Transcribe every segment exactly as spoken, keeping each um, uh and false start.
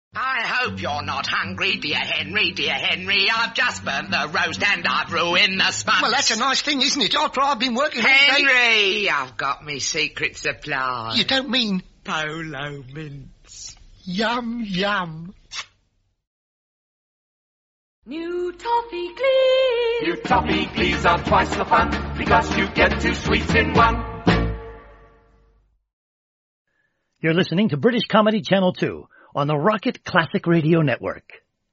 I hope you're not hungry, dear Henry, dear Henry. I've just burnt the roast and I've ruined the sponge. Well, that's a nice thing, isn't it? After I've been working all Henry, day... I've got me secret supply. You don't mean... Polo mints. Yum, yum. New Toffee Glees. New Toffee Glees are twice the fun, because you get two sweets in one. You're listening to British Comedy Channel two on the Rocket Classic Radio Network.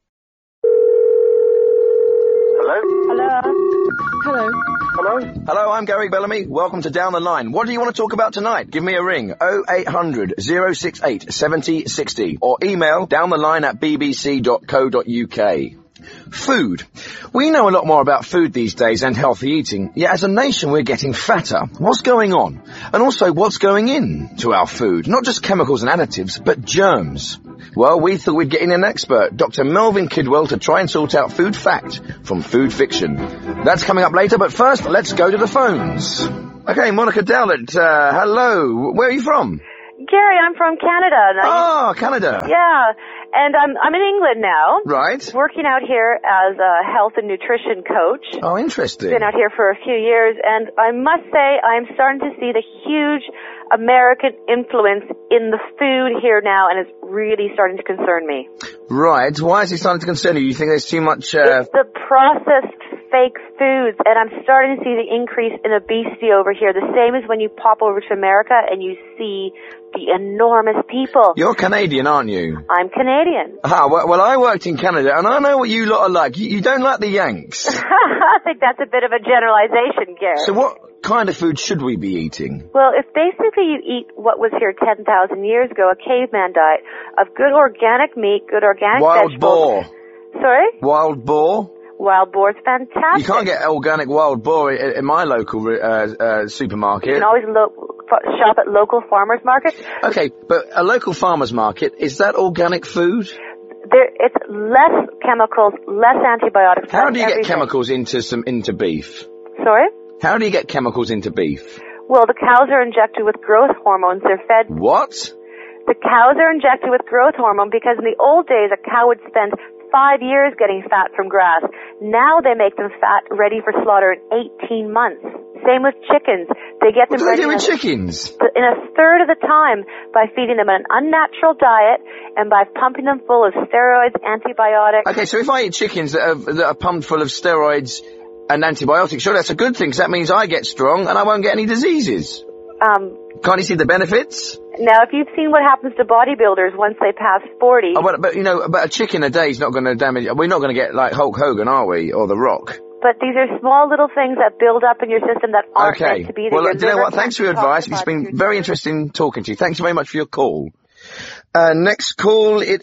Hello? Hello? Hello? Hello? Hello, I'm Gary Bellamy. Welcome to Down the Line. What do you want to talk about tonight? Give me a ring. oh eight hundred, oh six eight, seven oh six oh or email downtheline at b b c dot co dot u k. Food. We know a lot more about food these days and healthy eating, yet as a nation we're getting fatter. What's going on? And also, what's going in to our food? Not just chemicals and additives, but germs. Well, we thought we'd get in an expert, Doctor Melvin Kidwell, to try and sort out food fact from food fiction. That's coming up later, but first, let's go to the phones. Okay, Monica Dowlett, uh, hello. Where are you from? Gary, I'm from Canada. Oh, Canada. Yeah, and I'm I'm in England now. Right. Working out here as a health and nutrition coach. Oh, interesting. Been out here for a few years, and I must say I'm starting to see the huge American influence in the food here now, and it's really starting to concern me. Right. Why is it starting to concern you? You think there's too much... Uh... It's the processed fake foods, and I'm starting to see the increase in obesity over here. The same as when you pop over to America and you see the enormous people. You're Canadian, aren't you? I'm Canadian. Ah, well, well, I worked in Canada, and I know what you lot are like. You, you don't like the Yanks. I think that's a bit of a generalization, Gary. So what kind of food should we be eating? Well, if basically you eat what was here ten thousand years ago, a caveman diet, of good organic meat, good organic wild vegetables. Wild boar. Sorry? Wild boar? Wild boar's fantastic. You can't get organic wild boar in, in my local uh, uh, supermarket. You can always lo- shop at local farmers markets. Okay, but a local farmers market, is that organic food? There, it's less chemicals, less antibiotics. How do you everything. get chemicals into some into beef? Sorry? How do you get chemicals into beef? Well, the cows are injected with growth hormones. They're fed... What? The cows are injected with growth hormone because in the old days a cow would spend five years getting fat from grass. Now they make them fat, ready for slaughter in eighteen months. Same with chickens. They get them what do ready they do with in a, chickens? in a third of the time by feeding them an unnatural diet and by pumping them full of steroids, antibiotics. Okay, so if I eat chickens that are, that are pumped full of steroids and antibiotics, sure, that's a good thing, because that means I get strong and I won't get any diseases. Um, Can't you see the benefits? Now, if you've seen what happens to bodybuilders once they pass forty... Oh, but, but, you know, but a chicken a day is not going to damage... We're not going to get like Hulk Hogan, are we? Or The Rock? But these are small little things that build up in your system that aren't okay. meant to be there. Well, do you know what? Thanks for your advice. It's been very interesting talking to you. Thanks very much for your call. Uh, next call, it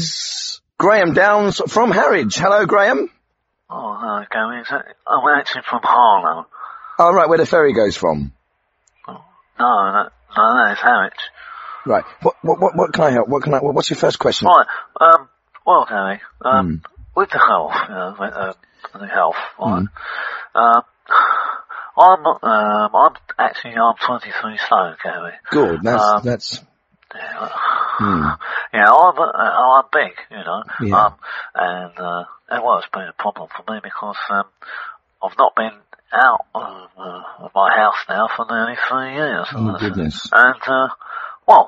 is Graham Downs from Harwich. Hello, Graham. Oh, hello, Gary. I'm actually from Harlow. Oh, right, where the ferry goes from. Oh, no, no, no, it's Harwich. Right. What, what, what, what can I help? What can I, what's your first question? Right, um, well, Gary, um, mm. with the health, you know, with, uh, the health, right, mm. um, I'm, um, I'm actually, I'm twenty-three stone, Gary. Good, that's, um, that's, yeah, mm. yeah, I'm, uh, I'm big, you know, yeah. um, and, uh, it was been a problem for me because, um, I've not been out of, uh, of my house now for nearly three years. Oh, goodness. And, uh, well,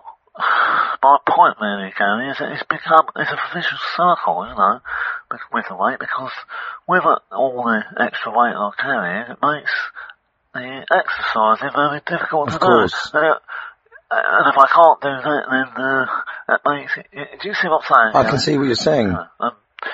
my point really, Gary, is that it's become, it's a vicious circle, you know, with the weight, because with all the extra weight I'm carrying, it makes the exercising very difficult of to course. do. And, it, and if I can't do that, then, uh, that makes it, do you see what I'm saying? I Gary? can see what you're saying. Uh, um,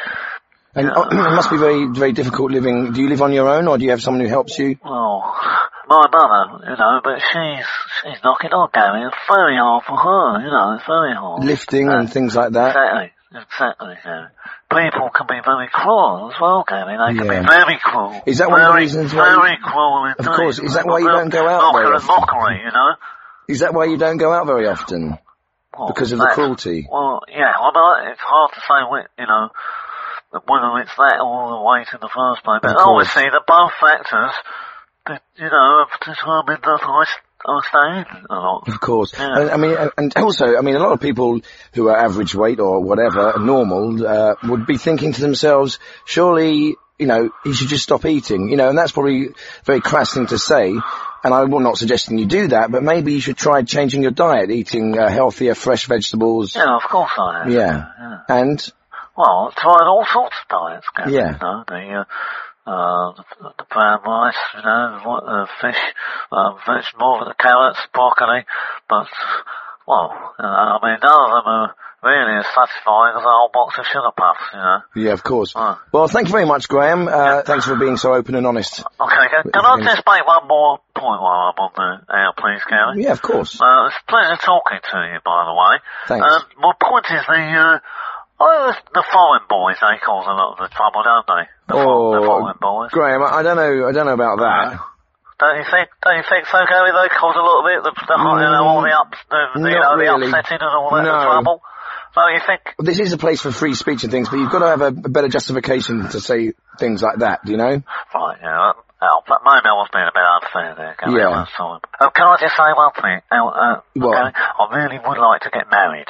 And yeah. uh, it must be very, very difficult living. Do you live on your own, or do you have someone who helps you? Well, my mother, you know, but she's she's knocking on, Gary. It's very hard for her, you know. It's very hard. Lifting uh, and things like that. Exactly, exactly. Gary. People can be very cruel as well, Gary. They can yeah. be very cruel. Is that one very, of the reasons why? Very you, cruel. Indeed. Of course. Is that why you don't go out Mocker very and often? mockery, you know. Is that why you don't go out very often? Well, because of the cruelty. Well, yeah. Well, but it's hard to say, you know, whether it's that or the weight in the first place. But obviously, the both factors, that, you know, have determined that I I stay in a lot. Of course. Yeah. And, I mean, and also, I mean, a lot of people who are average weight or whatever, normal, uh, would be thinking to themselves, surely, you know, you should just stop eating, you know, and that's probably a very crass thing to say. And I'm not suggesting you do that, but maybe you should try changing your diet, eating uh, healthier, fresh vegetables. Yeah, of course I have. Yeah. yeah. And? Well, I've tried all sorts of diets, Gary. Yeah. You know, the, uh, Uh, the, the brown rice, you know, what, uh, fish, um, vegetables, the carrots, broccoli, but, well, uh, I mean, none of them are really as satisfying as a whole box of sugar puffs, you know. Yeah, of course. Uh. Well, thank you very much, Graham. Uh, yeah. Thanks for being so open and honest. Okay, can, can I just make one more point while I'm on the air, please, Gary? Yeah, of course. Uh, it's a pleasure talking to you, by the way. Thanks. Um, my point is the, uh, Oh, the foreign boys, they cause a lot of the trouble, don't they? The, oh, fo- the foreign boys. Graham, I don't know, I don't know about that. Don't you think, don't you think so, Gary? They cause a little bit, the, the mm, you know, all the ups, the, you know, really. the upsetting and all that no. the trouble. Don't you think? This is a place for free speech and things, but you've got to have a, a better justification to say things like that, do you know? Right, yeah. Oh, but maybe I was being a bit unfair there, Gary. Yeah. Um, can I just say one thing? Uh, uh, what? Gary, I really would like to get married.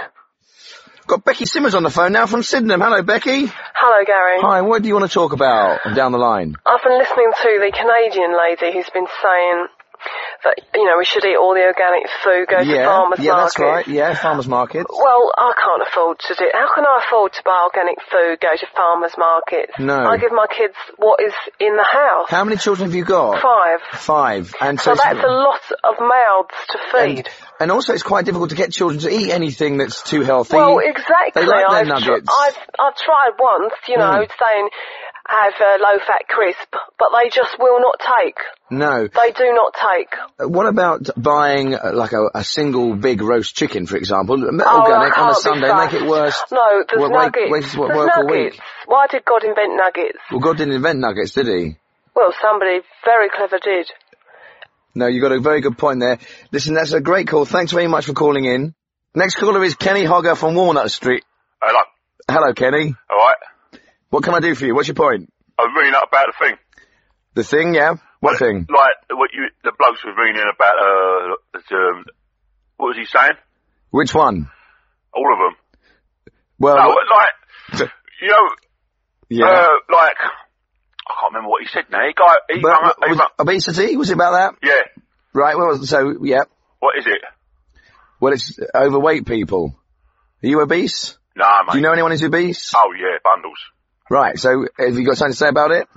Got Becky Simmers on the phone now from Sydenham. Hello, Becky. Hello, Gary. Hi, what do you want to talk about down the line? I've been listening to the Canadian lady who's been saying that, you know, we should eat all the organic food, go yeah, to farmers yeah, markets. Yeah, that's right. Yeah, farmers markets. Well, I can't afford to do it. How can I afford to buy organic food, go to farmers markets? No. I give my kids what is in the house. How many children have you got? Five. Five. And so, so that's a lot of mouths to feed. And, and also it's quite difficult to get children to eat anything that's too healthy. Well, exactly. They like their I've nuggets. Tr- I've, I've tried once, you know, mm. saying have a low-fat crisp, but they just will not take. No. They do not take. Uh, what about buying uh, like a, a single big roast chicken, for example, oh, organic on a Sunday, make it worse? No, there's what, nuggets. Wait, wait, what, there's work nuggets. Why did God invent nuggets? Well, God didn't invent nuggets, did he? Well, somebody very clever did. No, you got a very good point there. Listen, that's a great call. Thanks very much for calling in. Next caller is Kenny Hogger from Walnut Street. Hello. Hello, Kenny. All right. What can I do for you? What's your point? I'm ringing up about the thing. The thing, yeah? What well, thing? Like, what you, the blokes was ringing in about, uh, um, what was he saying? Which one? All of them. Well, no, what? like, you know, yeah. uh, like, I can't remember what he said now. He got, he but, rung up, he was rung, obesity? Was it about that? Yeah. Right, well, so, yeah. What is it? Well, it's overweight people. Are you obese? Nah, mate. Do you know anyone who's obese? Oh, yeah, bundles. Right, so have you got something to say about it?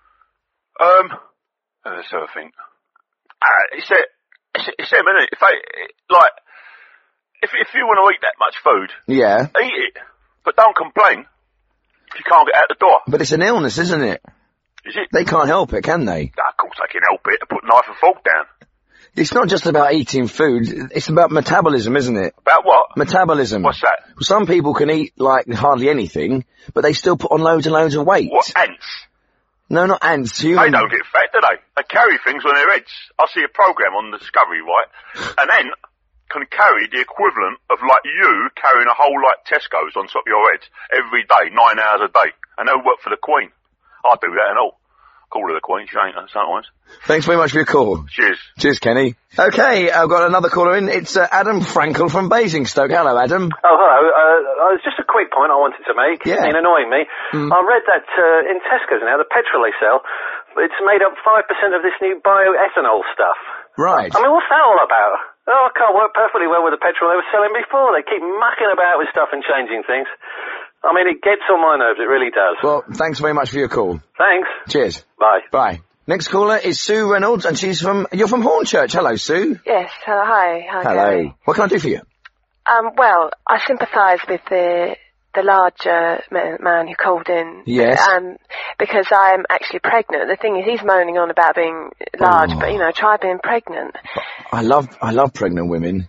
Um, let's have a think. Uh, it's a, it's a, it's a minute. If I, like, if, if you want to eat that much food, yeah, eat it. But don't complain if you can't get out the door. But it's an illness, isn't it? Is it? They can't help it, can they? Nah, of course they can help it. Put knife and fork down. It's not just about eating food, it's about metabolism, isn't it? About what? Metabolism. What's that? Some people can eat, like, hardly anything, but they still put on loads and loads of weight. What, ants? No, not ants, human. They don't get fat, do they? They carry things on their heads. I see a program on the Discovery, right? An ant can carry the equivalent of, like, you carrying a whole, like, Tesco's on top of your head every day, nine hours a day. And they'll work for the Queen. I do that and all. Call her the Queen, she ain't sometimes. Thanks very much for your call. Cheers. Cheers, Kenny. Okay, I've got another caller in. It's uh, Adam Frankel from Basingstoke. Hello, Adam. Oh, hello. Uh, it's just a quick point I wanted to make. Yeah. It's been annoying me. Mm. I read that uh, in Tesco's now, the petrol they sell, it's made up five percent of this new bioethanol stuff. Right. I mean, what's that all about? Oh, I can't work perfectly well with the petrol they were selling before. They keep mucking about with stuff and changing things. I mean, it gets on my nerves, it really does. Well, thanks very much for your call. Thanks. Cheers. Bye. Bye. Next caller is Sue Reynolds, and she's from, you're from Hornchurch. Hello, Sue. Yes, hello, hi. Hi, Hello. Gary. What can I do for you? Um, well, I sympathise with the the larger man, man who called in. Yes. Um, because I'm actually pregnant. The thing is, he's moaning on about being large, oh. but, you know, try being pregnant. I love, I love pregnant women.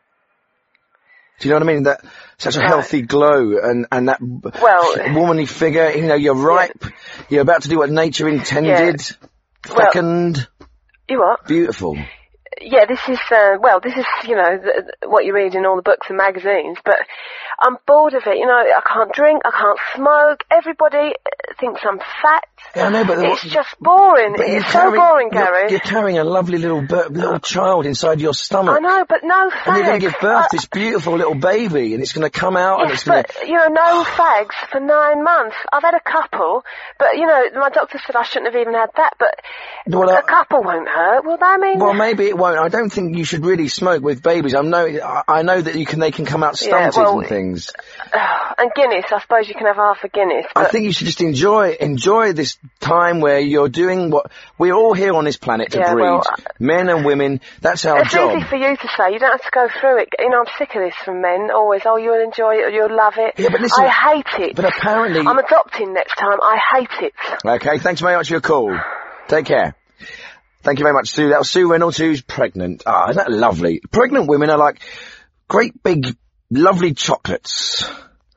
Do you know what I mean? That such a healthy glow and and that well, womanly figure. You know, you're ripe. Yeah. You're about to do what nature intended. Yeah. Fecund. Well, you what? Beautiful. Yeah, this is uh, well, this is you know the, the, what you read in all the books and magazines. But I'm bored of it. You know, I can't drink. I can't smoke. Everybody thinks I'm fat. Yeah, I know, but it's just boring. But It's so boring, you're, Gary. You're carrying a lovely little bir- little child inside your stomach. I know, but no fags. And you're going to give birth Uh, to this beautiful little baby, and it's going to come out, and Yes, it's going but, you know, no fags for nine months. I've had a couple, but, you know, my doctor said I shouldn't have even had that, but Well, a uh, couple won't hurt, will they? I mean... Well, maybe it won't. I don't think you should really smoke with babies. I know, I- I know that you can. They can come out Yeah, stunted well, and things. And Guinness, I suppose you can have half a Guinness. I but- think you should just enjoy enjoy this time where you're doing what we're all here on this planet to Yeah, breed, well, men and women. That's our It's job. easy for you to say. You don't have to go through it. You know, I'm sick of this from men. Always, oh, you'll enjoy it, you'll love it. Yeah, but listen- I hate it. but apparently- I'm adopting next time. I hate it. Okay, thanks very much for your call. Take care. Thank you very much, Sue. That was Sue Reynolds, who's pregnant. Ah, isn't that lovely? Pregnant women are like great big, lovely chocolates.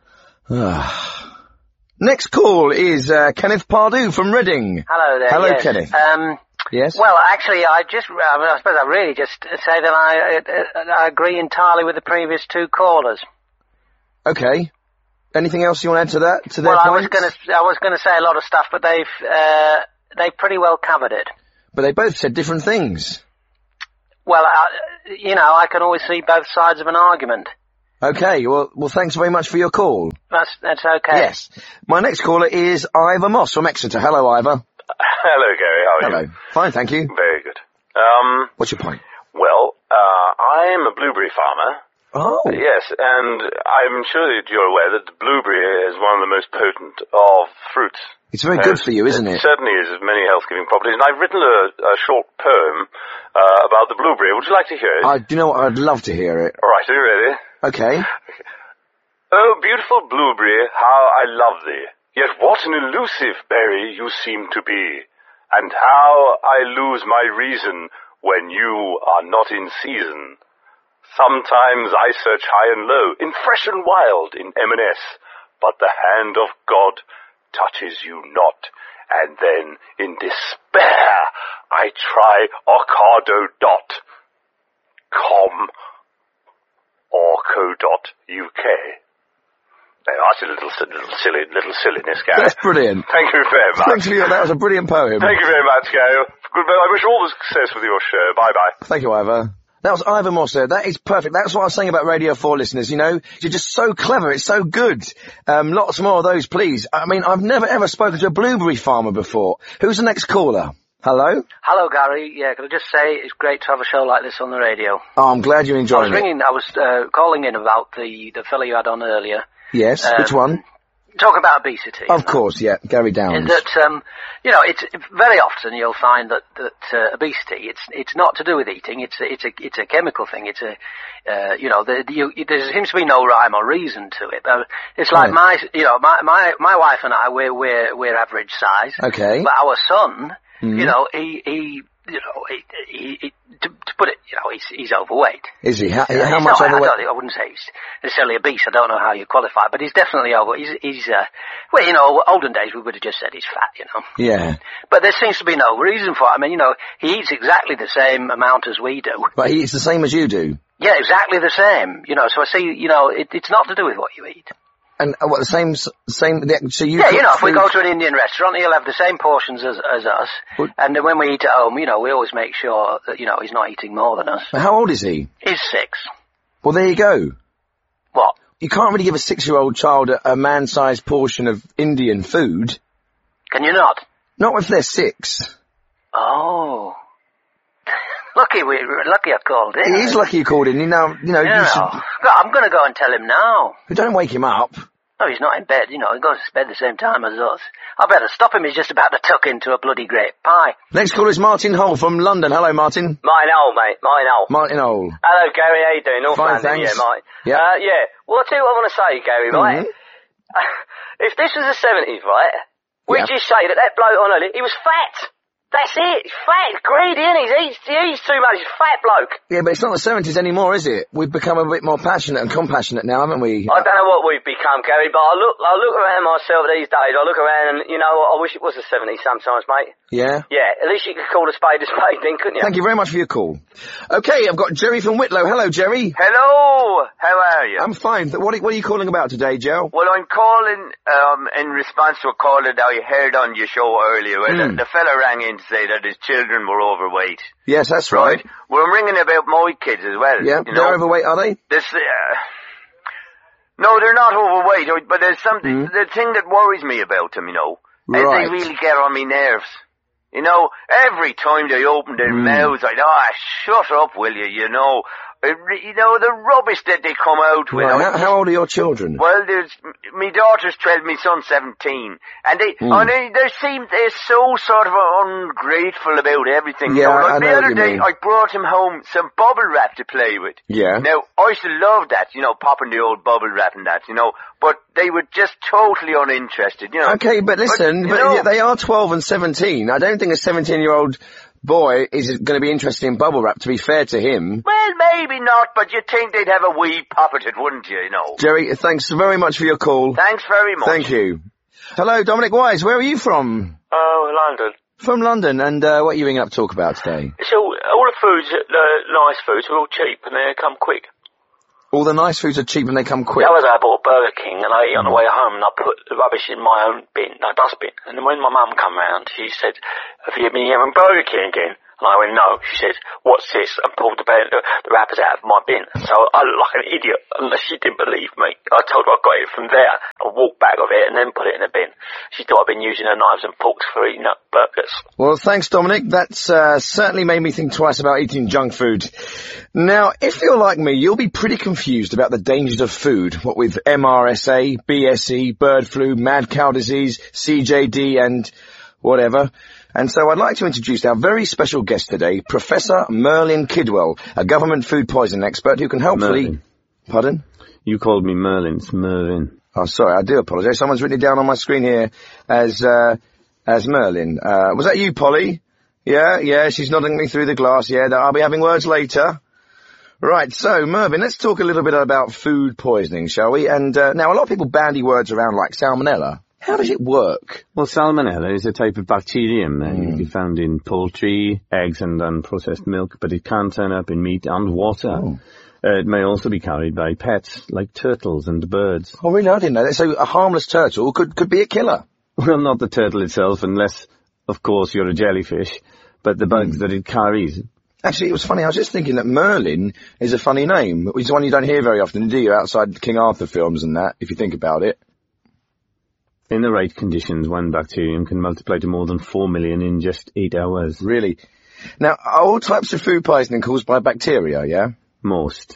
Ah. Next call is uh, Kenneth Pardue from Reading. Hello there. Hello, yes. Kenneth. Um, Yes? Well, actually, I just, I, mean, I suppose I really just say that I, uh, I agree entirely with the previous two callers. Okay. Anything else you want to add to that? To their Well, I was points? going to, I was going to say a lot of stuff, but they've, uh, they pretty well covered it. But they both said different things. Well, uh, you know, I can always see both sides of an argument. Okay, well, well, thanks very much for your call. That's, that's okay. Yes. My next caller is Ivor Moss from Exeter. Hello, Ivor. Hello, Gary. How are Hello. you? Fine, thank you. Very good. Um, What's your point? well, uh, I'm a blueberry farmer. Oh. Yes, and I'm sure that you're aware that the blueberry is one of the most potent of fruits. It's very good for you, isn't it? It certainly is, of many health-giving properties. And I've written a, a short poem uh, about the blueberry. Would you like to hear it? I, do you know what? I'd love to hear it. All right, are you ready? Okay. Oh, beautiful blueberry, how I love thee. Yet what an elusive berry you seem to be. And how I lose my reason when you are not in season. Sometimes I search high and low, in fresh and wild, in M and S, but the hand of God touches you not. And then, in despair, I try Ocado dot com orco dot U K. Now, that's a little, little silly, little silliness, Gary. That's brilliant. Thank you very much. Thanks for your, that was a brilliant poem. Thank you very much, Gary. Good, I wish you all the success with your show. Bye-bye. Thank you, Ivor. That was Ivor Moss there. That is perfect. That's what I was saying about Radio four listeners, you know. You're just so clever. It's so good. Um, lots more of those, please. I mean, I've never ever spoken to a blueberry farmer before. Who's the next caller? Hello? Hello, Gary. Yeah, can I just say it's great to have a show like this on the radio. Oh, I'm glad you're I was enjoying it. ringing, I was uh, calling in about the, the fellow you had on earlier. Yes, Um, which one? Talk about obesity. Of course, yeah, Gary Is Downs. that, um, you know, it's very often you'll find that, that, uh, obesity, it's, it's not to do with eating, it's a, it's a, it's a chemical thing, it's a, uh, you know, the, you, there seems to be no rhyme or reason to it. Uh, it's like Right. my, you know, my, my, my wife and I, we're, we're, we're average size. Okay. But our son, Mhm. you know, he, he, you know, he, he, he to, to put it, you know, he's, he's overweight. Is he? How, Uh, how he's much not, I, overweight? don't, I wouldn't say he's necessarily obese. I don't know how you qualify, but he's definitely over. He's, he's uh, well, you know, olden days we would have just said he's fat, you know. Yeah. But there seems to be no reason for it. I mean, you know, he eats exactly the same amount as we do. But he, it's the same as you do. Yeah, exactly the same. You know, so I see, you know, it, it's not to do with what you eat. And uh, what, the same, s- same, the, so you yeah, cook you know, if we food- go to an Indian restaurant, he'll have the same portions as, as us. Well- And then when we eat at home, you know, we always make sure that, you know, he's not eating more than us. How old is he? He's six. Well, there you go. What? You can't really give a six-year-old child a, a man-sized portion of Indian food. Can you not? Not if they're six. Oh. Lucky we, lucky I called in. It is lucky you called in. You know, you know, Yeah. you should, I'm going to go and tell him now. don't wake him up. No, he's not in bed, you know, he goes to bed the same time as us. I better stop him, he's just about to tuck into a bloody grape pie. Next caller is Martin Hole from London. Hello, Martin. Mine old, mate. Mine old. Martin Hole. Hello, Gary. How you doing? North Fine, London, thanks. yeah, mate. Yeah. Uh, yeah. Well, I'll tell you what I want to say, Gary, right? If this was the seventies, right, we'd Yeah. just say that that bloke on early, he was fat. That's it. He's fat, greedy, isn't he? He's, he's too much. He's a fat bloke. Yeah, but it's not the seventies anymore, is it? We've become a bit more passionate and compassionate now, haven't we? I don't know what we've become, Gary, but I look, I look around myself these days. I look around and, you know, I wish it was the seventies sometimes, mate. Yeah? Yeah, at least you could call a spade a spade then, couldn't you? Thank you very much for your call. Okay, I've got Jerry from Whitlow. Hello, Jerry. Hello, how are you? I'm fine. What are, what are you calling about today, Joe? Well, I'm calling um, in response to a call that I heard on your show earlier. Where Mm. the, the fella rang in to say that his children were overweight. Yes, that's right. Well, I'm ringing about my kids as well. Yeah, you they're know? overweight, are they? This, uh, no, they're not overweight, but there's something, the thing that worries me about them, you know, is Right. they really get on me nerves. You know, every time they open their Mm. mouths, I ah, shut up, will you, you know. Uh, You know, the rubbish that they come out with. Right, I how, how old are your children? Well, there's, my daughter's twelve, my son's seventeen. And they, Mm. and they, they seem, they're so sort of ungrateful about everything. Yeah, you know, like I the know what other you day, mean. I brought him home some bubble wrap to play with. Yeah. Now, I used to love that, you know, popping the old bubble wrap and that, you know, but they were just totally uninterested, you know. Okay, but listen, you but, know, yeah, they are twelve and seventeen. I don't think a seventeen-year-old boy is going to be interested in bubble wrap, to be fair to him. well, maybe not, but you'd think they'd have a wee pop at it, wouldn't you, you know. Jerry, thanks very much for your call. Thanks very much. Thank you. Hello, Dominic Wise. Where are you from? Oh, London. From London. And uh, what are you ringing up to talk about today? So, all the foods, the nice foods, are all cheap and they come quick. All the nice foods are cheap and they come quick. The other day I bought Burger King and I ate on the way home and I put the rubbish in my own bin, no dustbin. And then when my mum come round, she said, have you been having Burger King again? And I went, no. She said, what's this? And pulled the, the, the wrappers out of my bin. So I looked like an idiot, and she didn't believe me. I told her I got it from there, a walk bag of it, and then put it in the bin. She thought I'd been using her knives and forks for eating up burgers. Well, thanks, Dominic. That's uh, certainly made me think twice about eating junk food. Now, if you're like me, you'll be pretty confused about the dangers of food, what with M R S A, B S E, bird flu, mad cow disease, C J D, and whatever. And so I'd like to introduce our very special guest today, Professor Merlin Kidwell, a government food poisoning expert who can hopefully... Merlin. Pardon? You called me Merlin. It's Mervyn. Oh, sorry, I do apologise. Someone's written it down on my screen here as, uh, as Merlin. Uh, was that you, Polly? Yeah, yeah, she's nodding me through the glass. Yeah, I'll be having words later. Right, so, Mervyn, let's talk a little bit about food poisoning, shall we? And, uh, now a lot of people bandy words around like salmonella. How does it work? Well, salmonella is a type of bacterium that mm. can be found in poultry, eggs and unprocessed milk, but it can turn up in meat and water. Oh. Uh, it may also be carried by pets, like turtles and birds. Oh, really? I didn't know that. So a harmless turtle could, could be a killer? Well, not the turtle itself, unless, of course, you're a jellyfish, but the bugs mm. that it carries. Actually, it was funny. I was just thinking that Merlin is a funny name. It's one you don't hear very often, do you, outside King Arthur films and that, if you think about it. In the right conditions, one bacterium can multiply to more than four million in just eight hours. Really? Now, are all types of food poisoning caused by bacteria, yeah? Most.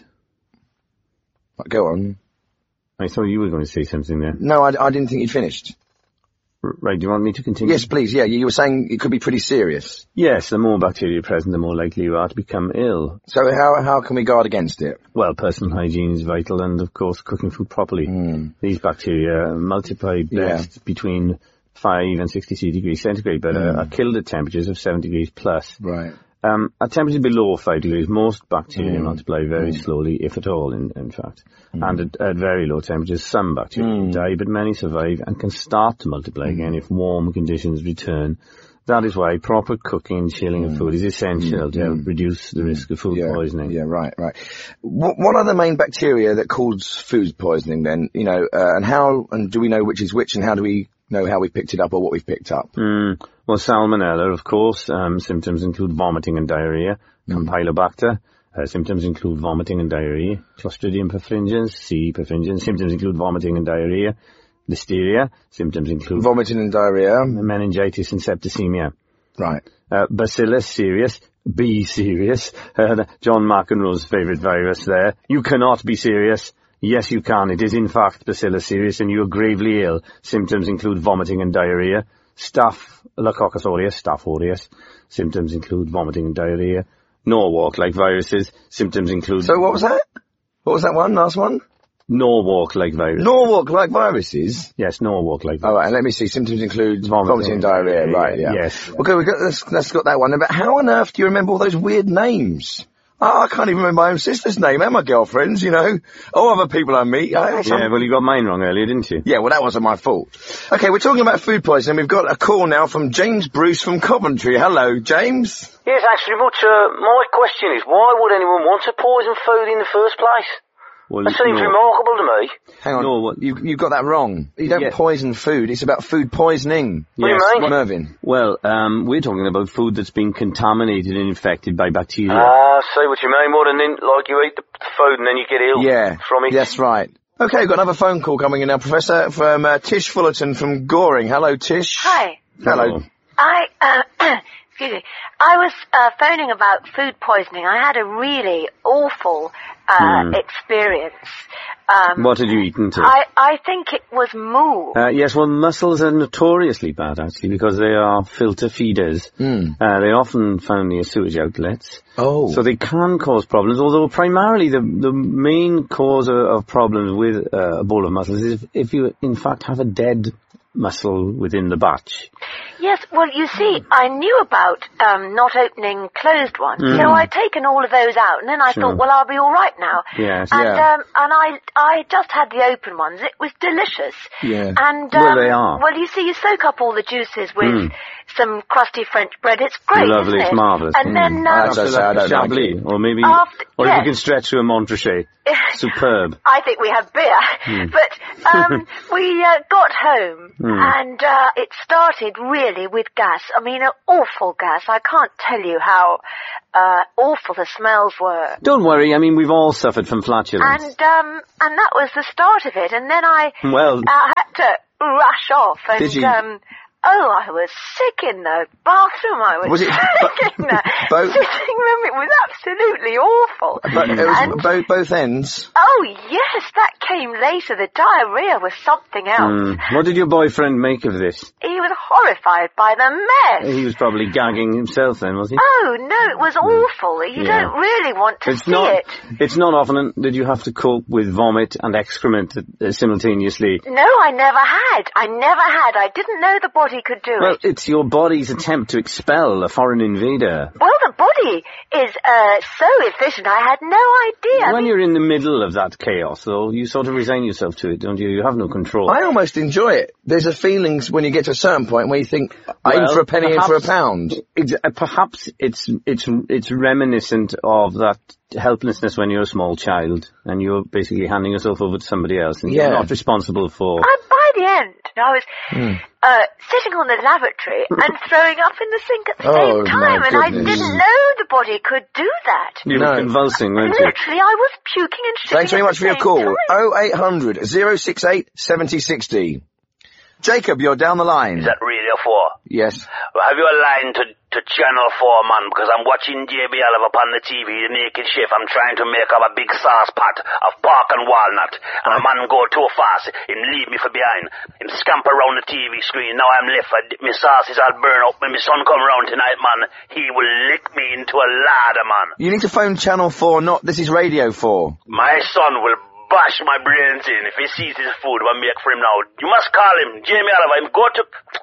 Go on. I thought you were going to say something there. No, I, I didn't think you'd finished. Right, do you want me to continue? Yes, please, yeah. You were saying it could be pretty serious. Yes, the more bacteria present, the more likely you are to become ill. So how how can we guard against it? Well, personal hygiene is vital, and of course cooking food properly. Mm. These bacteria multiply best yeah. between five and sixty-two degrees centigrade, but mm. uh, are killed at temperatures of seven degrees plus. Right. Um, at temperatures below five degrees, most bacteria mm. multiply very mm. slowly, if at all, in, in fact. Mm. And at, at very low temperatures, some bacteria mm. die, but many survive and can start to multiply mm. again if warm conditions return. That is why proper cooking and chilling mm. of food is essential mm. to help reduce the risk of food yeah. poisoning. Yeah, right, right. What, what are the main bacteria that cause food poisoning then? You know, uh, and how, and do we know which is which, and how do we know how we picked it up or what we've picked up? Mm. Well, salmonella, of course. Um, symptoms include vomiting and diarrhea. Mm. Campylobacter. Uh, symptoms include vomiting and diarrhea. Clostridium perfringens, C. perfringens. Symptoms include vomiting and diarrhea. Listeria. Symptoms include vomiting and diarrhea. Meningitis and septicemia. Right. Uh, Bacillus cereus. B. serious. Uh, John McEnroe's favourite virus there. You cannot be serious. Yes, you can. It is, in fact, Bacillus cereus, and you are gravely ill. Symptoms include vomiting and diarrhea. Staphylococcus aureus, Staph aureus. Symptoms include vomiting and diarrhea. Norwalk-like viruses. Symptoms include... So what was that? What was that one? Last one? Norwalk-like virus. Norwalk-like viruses? Yes, Norwalk-like virus. All right, and let me see. Symptoms include vomiting, vomiting and diarrhea. Right, yeah. Yes. Okay, we got, let's, let's got that one. But how on earth do you remember all those weird names? Oh, I can't even remember my own sister's name and my girlfriend's, you know. Oh, other people I meet. I, yeah, well, you got mine wrong earlier, didn't you? Yeah, well, that wasn't my fault. Okay, we're talking about food poisoning. We've got a call now from James Bruce from Coventry. Hello, James. Yes, actually, much, uh, my question is, why would anyone want to poison food in the first place? Well, that seems no. remarkable to me. Hang on, no, what? You, you got that wrong. You don't yeah. poison food, it's about food poisoning. What yes. do you mean? Mervyn. Well, um, we're talking about food that's been contaminated and infected by bacteria. Ah, I see what you mean. More than, in, like, you eat the food and then you get ill yeah, from it. That's right. Okay, we've got another phone call coming in now. Professor from uh, Tish Fullerton from Goring. Hello, Tish. Hi. Hello. I, uh, excuse me. I was uh, phoning about food poisoning. I had a really awful uh, mm. experience. Um, what had you eaten to? I, I think it was moo. Uh, yes, well, mussels are notoriously bad, actually, because they are filter feeders. Mm. Uh, they're often found near sewage outlets. Oh. So they can cause problems, although primarily the the main cause of, of problems with uh, a bowl of mussels is if, if you, in fact, have a dead mussel within the batch. Yes, well, you see, I knew about um, not opening closed ones, Mm. so I'd taken all of those out, and then I Sure. thought, well, I'll be all right now. Yes, and yeah. um, and I I just had the open ones. It was delicious. Yeah. And um, Well, they are. well, you see, you soak up all the juices with Mm. some crusty French bread. It's great, Lovely, isn't it's it? marvellous. And then um, Perhaps like a Chablis, or maybe, After- or if yes. you can stretch to a Montrachet. Superb. I think we have beer. Hmm. But um, we uh, got home, Hmm. and uh, it started really with gas. I mean, an awful gas. I can't tell you how uh, awful the smells were. Don't worry, I mean, we've all suffered from flatulence. And um, and that was the start of it. And then I, Well- I had to rush off. And Did you? um, oh, I was sick in the bathroom. I was, Was it sick in the both- sitting room. It was absolutely awful. But it was And- bo- both ends. Oh, yes, that came later. The diarrhea was something else. Hmm. What did your boyfriend make of this? He was horrified by the mess. He was probably gagging himself then, was he? Oh, no, it was awful. You Yeah. don't really want to It's see not. it. It's not often that you have to cope with vomit and excrement uh, simultaneously. No, I never had. I never had. I didn't know the body could do Well, it. it's your body's attempt to expel a foreign invader. Well, the body is uh, so efficient. I had no idea. I When mean, you're in the middle of that chaos, though, you sort of resign yourself to it, don't you? You have no control. I almost enjoy it. There's a feeling when you get to a certain point where you think, in Well, for a penny, in for a perhaps- pound. Ex- uh, perhaps it's it's it's reminiscent of that helplessness when you're a small child and you're basically handing yourself over to somebody else and Yeah. you're not responsible for. I, by the end, I was Mm. uh, sitting on the lavatory and throwing up in the sink at the Oh, same my time, and I goodness. didn't know the body could do that. You were convulsing, weren't you? Literally, I was puking and shitting Thanks very at much the for your same call. time. oh eight hundred, oh six eight, seven oh six oh. Jacob, you're down the line. Is that Radio four? Yes. Well, have you a line to, to Channel four, man? Because I'm watching J B Oliver upon the T V, the naked chef. I'm trying to make up a big sauce pot of pork and walnut. And a man go too fast, him leave me for behind. Him scamper around the T V screen. Now I'm left, I- my sauce is all burn up. When my son come around tonight, man, he will lick me into a ladder, man. You need to phone Channel four, not this is Radio four. My son will bash my brains in if he sees his food I make for him now. You must call him, Jamie Oliver. Him go to...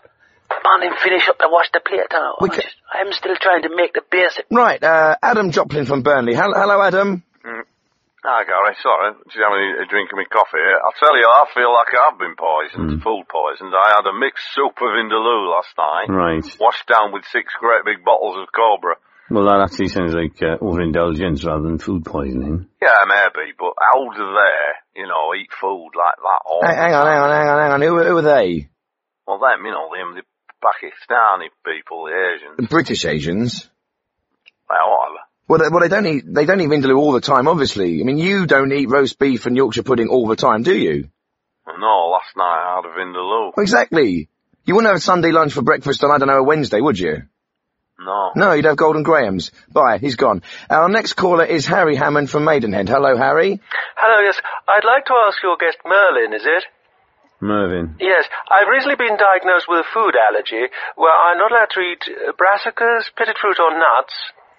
Man, him finish up to wash the plate now. I'm, just, I'm still trying to make the basic... Right, uh, Adam Joplin from Burnley. Hello, hello Adam. Mm. Hi, Gary. Sorry, just having a drink of my coffee. I'll tell you, I feel like I've been poisoned, food poisoned. I had a mixed soup of Vindaloo last night. Right. Washed down with six great big bottles of Cobra. Well, that actually sounds like uh, overindulgence rather than food poisoning. Yeah, maybe, but how do they, you know, eat food like that all Hang, hang on, hang on, hang on, hang on. Who, who are they? Well, them, you know, them, the Pakistani people, the Asians. British Asians. Well, whatever. Well, they, well, they don't eat, they don't eat Vindaloo all the time, obviously. I mean, you don't eat roast beef and Yorkshire pudding all the time, do you? No, last night I had a Vindaloo. Well, exactly. You wouldn't have a Sunday lunch for breakfast on, I don't know, a Wednesday, would you? No. No, you'd have Golden Grahams. Bye, he's gone. Our next caller is Harry Hammond from Maidenhead. Hello, Harry. Hello, yes. I'd like to ask your guest Merlin, is it? Mervyn. Yes. I've recently been diagnosed with a food allergy where I'm not allowed to eat uh, brassicas, pitted fruit or nuts.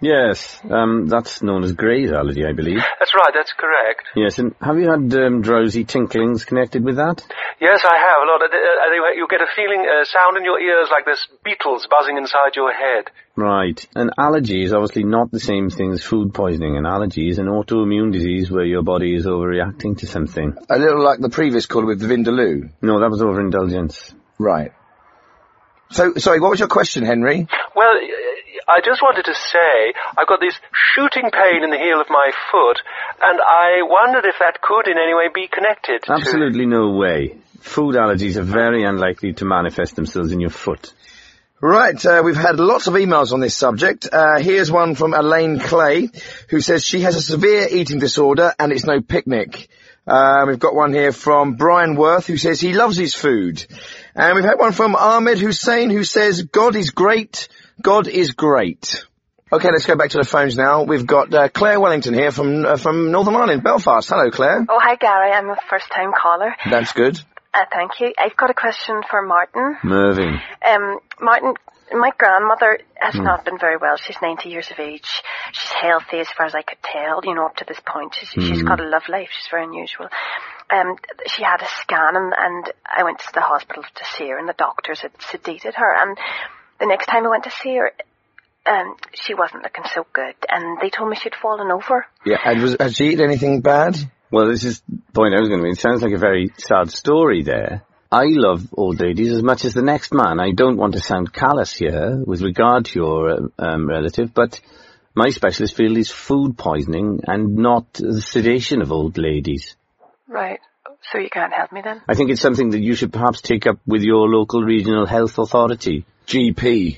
Yes, um, that's known as Gray's allergy, I believe. That's right, that's correct. Yes, and have you had um, drowsy tinklings connected with that? Yes, I have a lot. Uh, uh, you get a feeling, uh, sound in your ears like there's beetles buzzing inside your head. Right. An allergy is obviously not the same thing as food poisoning. An allergy is an autoimmune disease where your body is overreacting to something. A little like the previous caller with the Vindaloo. No, that was overindulgence. Right. So, sorry, what was your question, Henry? Well, I just wanted to say, I've got this shooting pain in the heel of my foot, and I wondered if that could in any way be connected to... Absolutely no way. Food allergies are very unlikely to manifest themselves in your foot. Right, uh, we've had lots of emails on this subject. Uh, here's one from Elaine Clay, who says she has a severe eating disorder and it's no picnic. Um, we've got one here from Brian Worth, who says he loves his food. And we've had one from Ahmed Hussein, who says, God is great, God is great. Okay, let's go back to the phones now. We've got uh, Claire Wellington here from uh, from Northern Ireland, Belfast. Hello, Claire. Oh, hi, Gary. I'm a first-time caller. That's good. Uh, thank you. I've got a question for Martin. Mervyn. Um, Martin, my grandmother has Mm. not been very well. She's ninety years of age. She's healthy as far as I could tell, you know, up to this point. She's, she's Mm. got a love life. She's very unusual. Um, she had a scan and, and I went to the hospital to see her and the doctors had sedated her. And the next time I went to see her, um, she wasn't looking so good. And they told me she'd fallen over. Yeah, and was, has she eaten anything bad? Well, this is the point I was going to make. It sounds like a very sad story there. I love old ladies as much as the next man. I don't want to sound callous here with regard to your uh, um, relative, but my specialist field is food poisoning and not the sedation of old ladies. Right. So you can't help me then? I think it's something that you should perhaps take up with your local regional health authority. G P.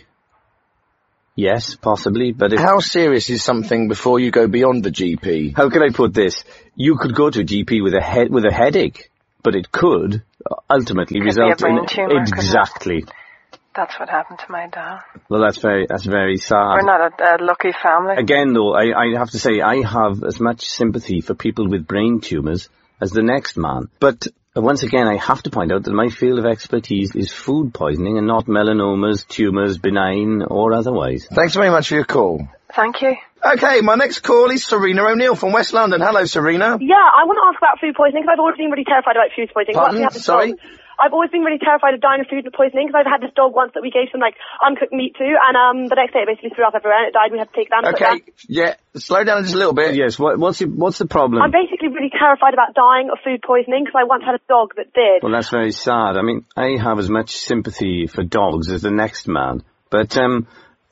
Yes, possibly, but if... How serious is something before you go beyond the G P? How can I put this? You could go to a G P with a head with a headache, but it could ultimately Could result be a brain in tumour, couldn't it? exactly. That's what happened to my dad. Well, that's very that's very sad. We're not a, a lucky family. Again, though, I, I have to say I have as much sympathy for people with brain tumours as the next man. But uh, once again, I have to point out that my field of expertise is food poisoning and not melanomas, tumours, benign or otherwise. Thanks very much for your call. Thank you. Okay, my next call is Serena O'Neill from West London. Hello, Serena. Yeah, I want to ask about food poisoning because I've always been really terrified about food poisoning. Pardon? I've actually had this Sorry? dog. I've always been really terrified of dying of food poisoning because I've had this dog once that we gave some like uncooked meat to, and um the next day it basically threw up everywhere and it died. And we had to take it down. And put it Okay, down. yeah, slow down just a little bit. Yes, what, what's the, what's the problem? I'm basically really terrified about dying of food poisoning because I once had a dog that did. Well, that's very sad. I mean, I have as much sympathy for dogs as the next man. But, um,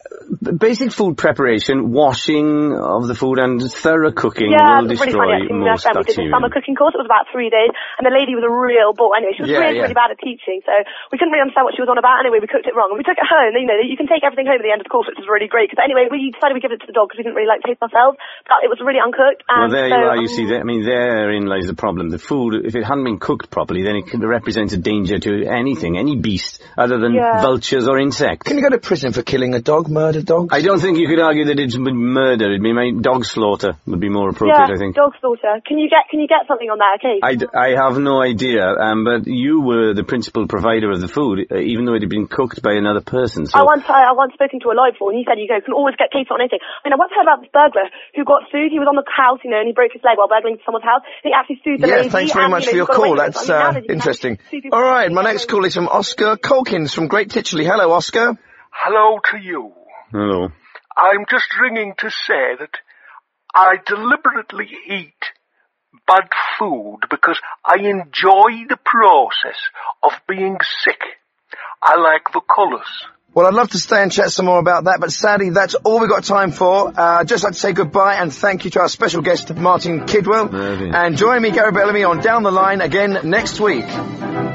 basic food preparation, washing of the food and thorough cooking Yeah, will it was really destroy funny actually. We most did this bacteria. summer cooking course. It was about three days, and the lady was a real bore. Anyway, she was Yeah, really, yeah. really bad at teaching, so we couldn't really understand what she was on about. Anyway, we cooked it wrong, and we took it home. You know, you can take everything home at the end of the course, which is really great. Because anyway, we decided we'd give it to the dog because we didn't really like taste ourselves. But it was really uncooked. Well, And there so, you are, you um, see. There, I mean, therein lies the problem. The food, if it hadn't been cooked properly, then it could represent a danger to anything, any beast, other than Yeah. vultures or insects. Can you go to prison for killing a dog, murder dogs? I don't think you could argue that it's murder. It'd be my dog slaughter would be more appropriate, yeah, I think. dog slaughter. Can you get can you get something on that? Okay. I, d- I have no idea, um, but you were the principal provider of the food, uh, even though it had been cooked by another person. So I once I, I once spoken to a lawyer before, and he said you go can always get cases on anything. I mean, I once heard about this burglar who got sued. He was on the house, you know, and he broke his leg while burgling someone's house. And he actually sued the Yeah, lady. thanks very and, much you for know, your he got away call. with it. That's I mean, now uh, that you can interesting. sue people- All right, my next call is from Oscar Colkins from Great Titchley. Hello, Oscar. Hello to you. Hello. I'm just ringing to say that I deliberately eat bad food because I enjoy the process of being sick. I like the colours. Well, I'd love to stay and chat some more about that, but sadly, that's all we've got time for. Uh, I'd just like to say goodbye and thank you to our special guest, Martin Kidwell. Mervyn. And join me, Gary Bellamy, on Down the Line again next week.